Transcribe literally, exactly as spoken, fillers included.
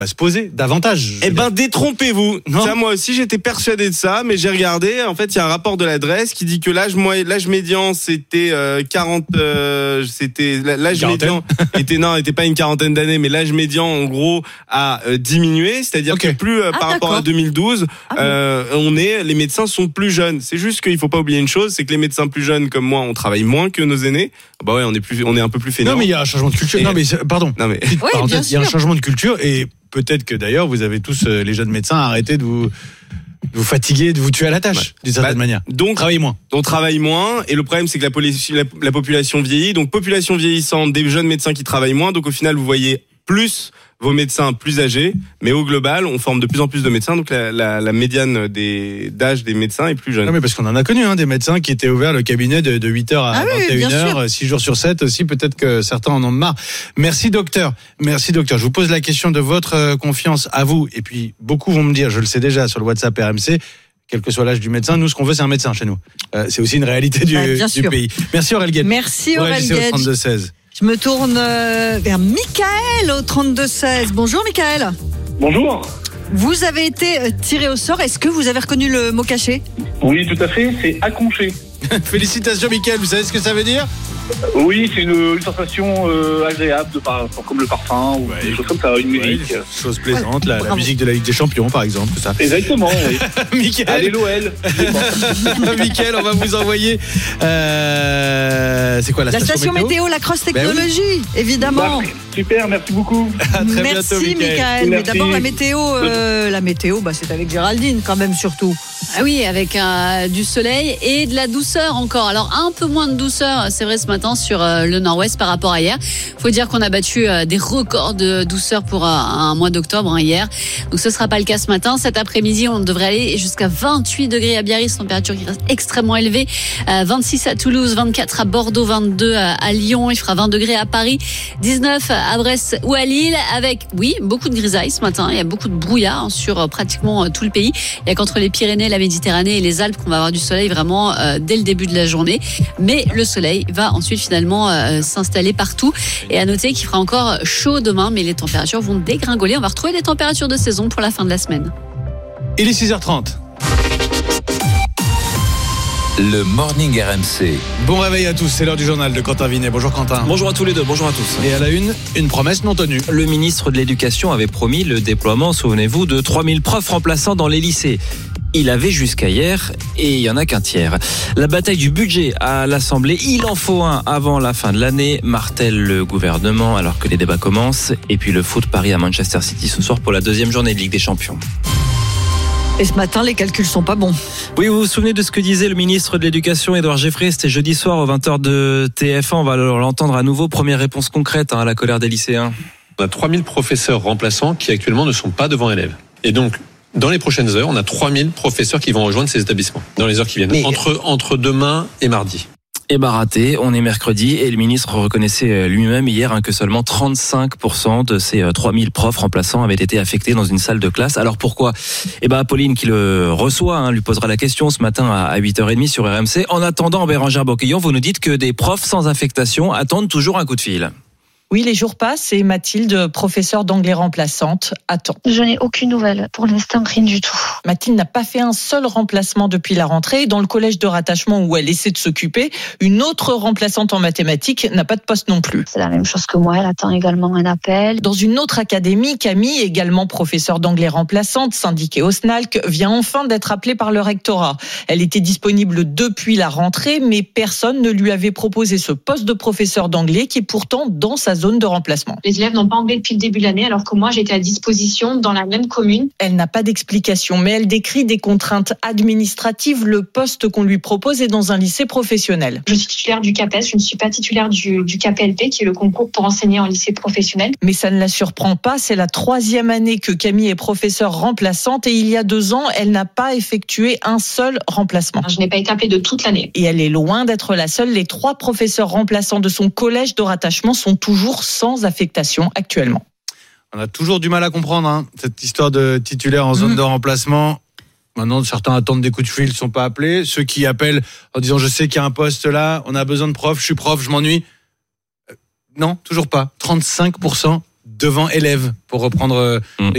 va se poser davantage. Eh ben, détrompez-vous. Non. Ça, moi aussi, j'étais persuadé de ça, mais j'ai regardé. En fait, il y a un rapport de l'adresse qui dit que l'âge moyen, l'âge médian, c'était euh, quarante. Euh, c'était l'âge médian était non, était pas une quarantaine d'années, mais l'âge médian, en gros, a euh, diminué. C'est-à-dire okay. que plus euh, ah, par d'accord. rapport à deux mille douze, ah, euh, on est, les médecins sont plus jeunes. C'est juste qu'il faut pas oublier une chose, c'est que les médecins plus jeunes comme moi, on travaille moins que nos aînés. Bah ouais, on est plus, on est un peu plus fainéants. Non, mais il y a un changement de culture. Et non, mais pardon. Non, mais oui, il y a un changement de culture et peut-être que d'ailleurs vous avez tous euh, les jeunes médecins arrêté de vous de vous fatiguer, de vous tuer à la tâche ouais. d'une certaine bah, manière. Donc travaille moins. On travaille moins et le problème c'est que la, poli- la, la population vieillit. Donc population vieillissante, des jeunes médecins qui travaillent moins. Donc au final vous voyez plus vos médecins plus âgés, mais au global, on forme de plus en plus de médecins, donc la, la, la médiane des, d'âge des médecins est plus jeune. Non mais parce qu'on en a connu hein, des médecins qui étaient ouverts le cabinet de, de huit heures à ah vingt et une heures, oui, six jours sur sept aussi, peut-être que certains en ont marre. Merci docteur, merci docteur. Je vous pose la question de votre euh, confiance à vous, et puis beaucoup vont me dire, je le sais déjà sur le WhatsApp R M C, quel que soit l'âge du médecin, nous ce qu'on veut c'est un médecin chez nous. Euh, c'est aussi une réalité du, bah, du pays. Merci Aurel Guedj. Merci Aurel Guedj. trente-deux seize. Je me tourne vers Michael au trente-deux seize. Bonjour Michael. Bonjour. Vous avez été tiré au sort. Est-ce que vous avez reconnu le mot caché ? Oui, tout à fait. C'est accoucher. Félicitations Michael. Vous savez ce que ça veut dire ? Oui, c'est une, une sensation euh, agréable, de par, comme le parfum ou ouais, des choses comme ça, une musique. Ouais, chose plaisante, la, la musique de la Ligue des Champions par exemple, tout ça. Exactement, oui. Michael. Allez l'O L. Michael, on va vous envoyer. Euh, c'est quoi la, la station, station météo, météo la Cross Technologie, ben oui. Évidemment. Bah, super, merci beaucoup. À très merci bientôt, Michael. Michael. Mais d'abord la météo, euh, la météo, bah, c'est avec Géraldine quand même surtout. Ah oui, avec euh, du soleil et de la douceur encore. Alors un peu moins de douceur, c'est vrai ce matin sur euh, le nord-ouest par rapport à hier. Faut dire qu'on a battu euh, des records de douceur pour euh, un mois d'octobre hein, hier. Donc ce sera pas le cas ce matin. Cet après-midi, on devrait aller jusqu'à vingt-huit degrés à Biarritz, température qui reste extrêmement élevée. Euh, vingt-six à Toulouse, vingt-quatre à Bordeaux, vingt-deux à, à Lyon. Il fera vingt degrés à Paris, dix-neuf à Brest ou à Lille. Avec, oui, beaucoup de grisailles ce matin. Il y a beaucoup de brouillard hein, sur euh, pratiquement euh, tout le pays. Il y a qu'entre les Pyrénées, la Méditerranée et les Alpes qu'on va avoir du soleil vraiment euh, dès le début de la journée. Mais le soleil va ensuite finalement euh, s'installer partout. Et à noter qu'il fera encore chaud demain, mais les températures vont dégringoler. On va retrouver des températures de saison pour la fin de la semaine. Il est six heures trente. Le Morning R M C. Bon réveil à tous, c'est l'heure du journal de Quentin Vinet. Bonjour Quentin. Bonjour à tous les deux, bonjour à tous. Et à la une, une promesse non tenue. Le ministre de l'Éducation avait promis le déploiement, souvenez-vous, de trois mille profs remplaçants dans les lycées. Il avait jusqu'à hier et il y en a qu'un tiers. La bataille du budget à l'Assemblée, il en faut un avant la fin de l'année, martèle le gouvernement alors que les débats commencent. Et puis le foot Paris à Manchester City ce soir pour la deuxième journée de Ligue des Champions. Et ce matin, les calculs sont pas bons. Oui, vous vous souvenez de ce que disait le ministre de l'Éducation, Édouard Geoffrey, c'était jeudi soir aux vingt heures de T F un. On va l'entendre à nouveau. Première réponse concrète hein, à la colère des lycéens. On a trois mille professeurs remplaçants qui actuellement ne sont pas devant élèves. Et donc, dans les prochaines heures, on a trois mille professeurs qui vont rejoindre ces établissements. Dans les heures qui viennent. Mais... Entre, entre demain et mardi. Et bah raté, on est mercredi et le ministre reconnaissait lui-même hier hein, que seulement trente-cinq pour cent de ces trois mille profs remplaçants avaient été affectés dans une salle de classe. Alors pourquoi ? Eh ben Pauline qui le reçoit hein, lui posera la question ce matin à huit heures trente sur R M C. En attendant, Bérangère Boquillon, vous nous dites que des profs sans affectation attendent toujours un coup de fil. Oui, les jours passent et Mathilde, professeure d'anglais remplaçante, attend. Je n'ai aucune nouvelle. Pour l'instant, rien du tout. Mathilde n'a pas fait un seul remplacement depuis la rentrée. Dans le collège de rattachement où elle essaie de s'occuper, une autre remplaçante en mathématiques n'a pas de poste non plus. C'est la même chose que moi. Elle attend également un appel. Dans une autre académie, Camille, également professeure d'anglais remplaçante, syndiquée au S N A L C, vient enfin d'être appelée par le rectorat. Elle était disponible depuis la rentrée, mais personne ne lui avait proposé ce poste de professeur d'anglais qui est pourtant dans sa zone de remplacement. Les élèves n'ont pas anglais depuis le début de l'année, alors que moi, j'étais à disposition dans la même commune. Elle n'a pas d'explication, mais elle décrit des contraintes administratives. Le poste qu'on lui propose est dans un lycée professionnel. Je suis titulaire du CAPES, je ne suis pas titulaire du, du K P L P, qui est le concours pour enseigner en lycée professionnel. Mais ça ne la surprend pas, c'est la troisième année que Camille est professeure remplaçante et il y a deux ans, elle n'a pas effectué un seul remplacement. Je n'ai pas été appelée de toute l'année. Et elle est loin d'être la seule. Les trois professeurs remplaçants de son collège de rattachement sont toujours sans affectation actuellement. On a toujours du mal à comprendre hein, cette histoire de titulaire en zone mmh. de remplacement. Maintenant, certains attendent des coups de fil, ne sont pas appelés. Ceux qui appellent en disant je sais qu'il y a un poste là, on a besoin de prof, je suis prof, je m'ennuie. Euh, non, toujours pas. trente-cinq pour cent devant élève, pour reprendre mmh.